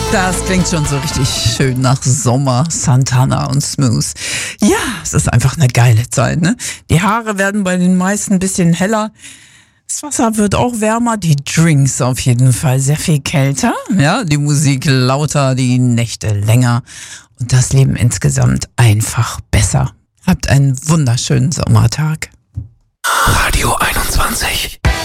Das klingt schon so richtig schön nach Sommer, Santana und Smooth. Ja, es ist einfach eine geile Zeit, ne? Die Haare werden bei den meisten ein bisschen heller. Das Wasser wird auch wärmer, die Drinks auf jeden Fall sehr viel kälter. Ja, die Musik lauter, die Nächte länger und das Leben insgesamt einfach besser. Habt einen wunderschönen Sommertag. Radio 21.